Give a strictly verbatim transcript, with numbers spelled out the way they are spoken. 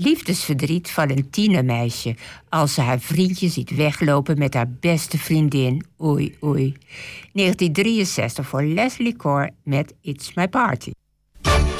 liefdesverdriet van een tienermeisje als ze haar vriendje ziet weglopen met haar beste vriendin. Oei, oei. negentien drieënzestig voor Leslie Gore met It's My Party.